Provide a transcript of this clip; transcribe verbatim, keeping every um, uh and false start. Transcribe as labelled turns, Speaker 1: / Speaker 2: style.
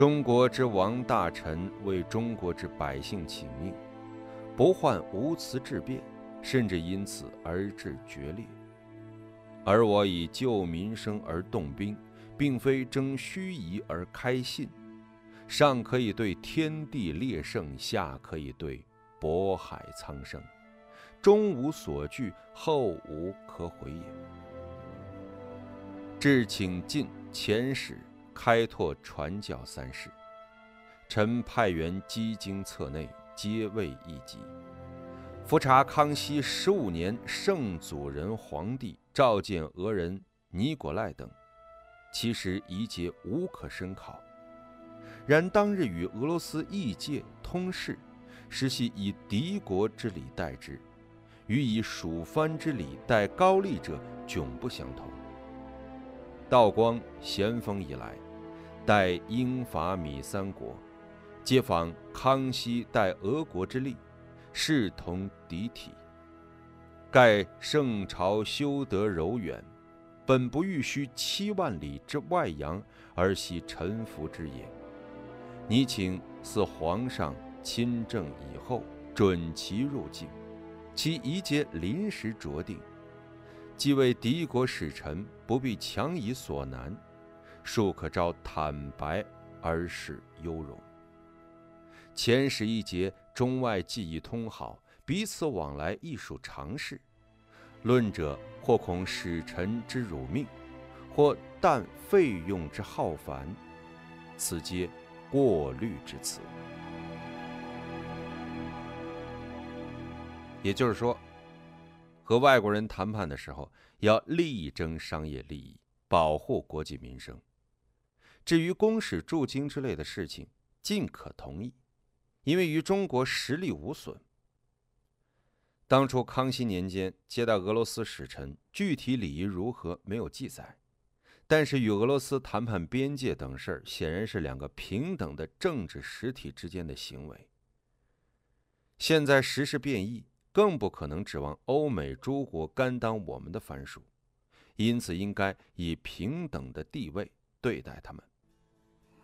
Speaker 1: 中国之王大臣为中国之百姓请命，不患无辞质辩，甚至因此而致决裂。而我以救民生而动兵，并非争虚夷而开信，上可以对天地列圣，下可以对渤海苍生，中无所惧，后无可悔也。至请进遣使，开拓传教三事，臣派员积经册内，皆未一及。伏查康熙十五年，圣祖仁皇帝召见俄人尼果赖等，其实宜节无可深考。然当日与俄罗斯异界通事，实系以敌国之礼待之，与以蜀藩之礼待高丽者迥不相同。道光咸丰以来，待英法米三国，皆仿康熙待俄国之例，视同敌体。盖圣朝修德柔远，本不欲须七万里之外洋，而系臣服之也。拟请似皇上亲政以后，准其入境，其宜节临时酌定。既为敌国使臣，不必强以所难，庶可照坦白而使优容。遣使一节，中外技艺通好，彼此往来亦属常事。论者或恐使臣之辱命，或但费用之浩繁，此皆过虑之词。也就是说，和外国人谈判的时候，要力争商业利益，保护国计民生。至于公使驻京之类的事情，尽可同意，因为于中国实力无损。当初康熙年间接待俄罗斯使臣，具体礼仪如何没有记载，但是与俄罗斯谈判边界等事，显然是两个平等的政治实体之间的行为。现在时势变异，更不可能指望欧美诸国甘当我们的藩属，因此应该以平等的地位对待他们。